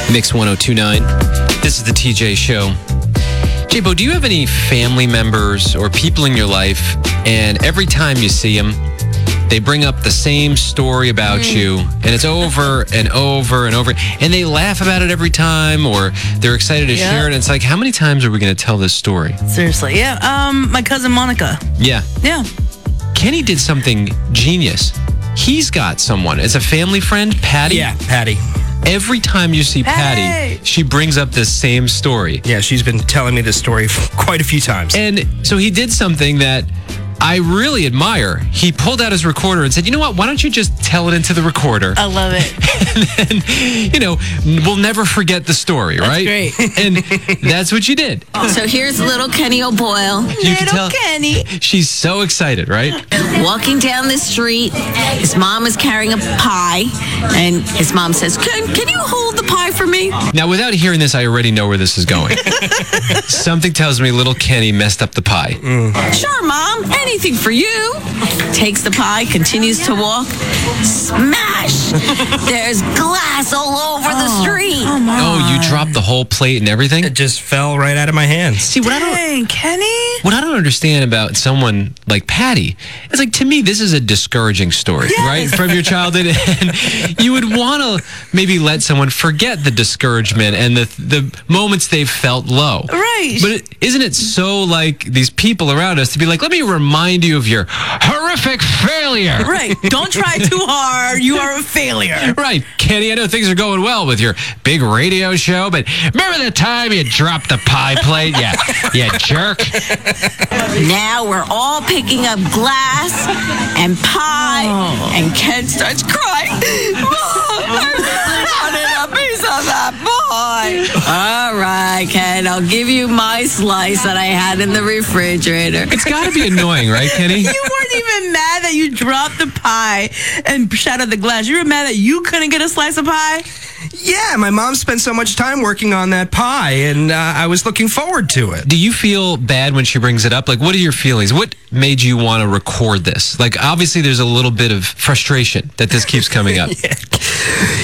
Mix 1029. This is the TJ Show. J-Bo, do you have any family members or people in your life, and every time you see them, they bring up the same story about you, and it's over and over and over, and they laugh about it every time, or they're excited to share it, and it's like, how many times are we going to tell this story? Seriously, yeah. My cousin Monica. Yeah. Yeah. Kenny did something genius. He's got someone. It's a family friend, Patty. Yeah, Patty. Every time you see Patty, she brings up this same story. Yeah, she's been telling me this story quite a few times. And so he did something that I really admire. He pulled out his recorder and said, you know what, why don't you just tell it into the recorder? I love it. And then, we'll never forget the story, right? That's great. And that's what you did. So here's little Kenny O'Boyle. You can tell Kenny. she's so excited, right? Walking down the street, his mom is carrying a pie, and his mom says, can you hold the pie for me? Now, without hearing this, I already know where this is going. Something tells me little Kenny messed up the pie. Sure, Mom, anything for you. Takes the pie, continues to walk. Smash! There's glass all over the street. Oh, you dropped the whole plate and everything? It just fell right out of my hands. See, what I don't understand about someone like Patty is, like, to me, this is a discouraging story, right? From your childhood. And you would want to maybe let someone forget the discouragement and the moments they've felt low. Right. But isn't it so like these people around us to be like, let me remind you of your horrific failure. Right. Don't try too hard. You are a failure. Right. Kenny, I know things are going well with your big radio show, but remember the time you dropped the pie plate? Yeah, you jerk. Now we're all picking up glass and pie, and Ken starts crying. Mom, I wanted a piece of that pie. All right, Ken, I'll give you my slice that I had in the refrigerator. It's got to be annoying, right, Kenny? You weren't even mad that you dropped the pie and shattered the glass. You were mad that you couldn't get a slice of pie? Yeah, my mom spent so much time working on that pie, and I was looking forward to it. Do you feel bad when she brings it up? Like, what are your feelings? What made you want to record this? Like, obviously, there's a little bit of frustration that this keeps coming up.